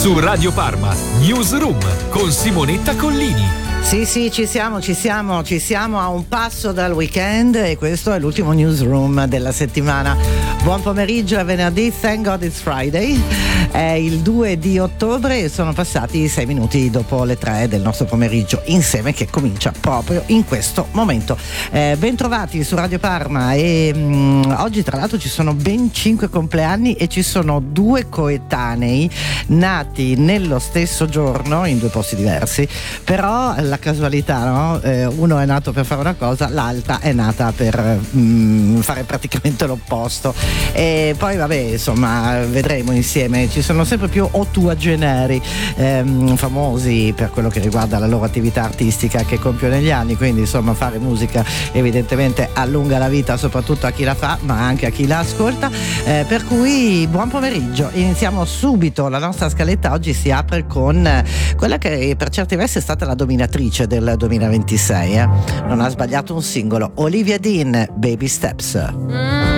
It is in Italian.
Su Radio Parma, Newsroom con Simonetta Collini. Sì, ci siamo a un passo dal weekend e questo è l'ultimo newsroom della settimana. Buon pomeriggio, è venerdì, thank God it's Friday. È il 2 di ottobre e sono passati 6 minuti dopo le 3 del nostro pomeriggio insieme, che comincia proprio in questo momento. Bentrovati su Radio Parma e oggi tra l'altro ci sono ben 5 compleanni e ci sono 2 coetanei nati nello stesso giorno in 2 posti diversi, però la casualità, no? Uno è nato per fare una cosa, l'altra è nata per fare praticamente l'opposto. E poi vabbè, insomma, vedremo insieme. Ci sono sempre più ottuagenari famosi per quello che riguarda la loro attività artistica che compiono negli anni, quindi insomma fare musica evidentemente allunga la vita soprattutto a chi la fa, ma anche a chi la ascolta, per cui buon pomeriggio. Iniziamo subito la nostra scaletta. Oggi si apre con quella che per certi versi è stata la dominatrice del 2026, non ha sbagliato un singolo, Olivia Dean, Baby Steps.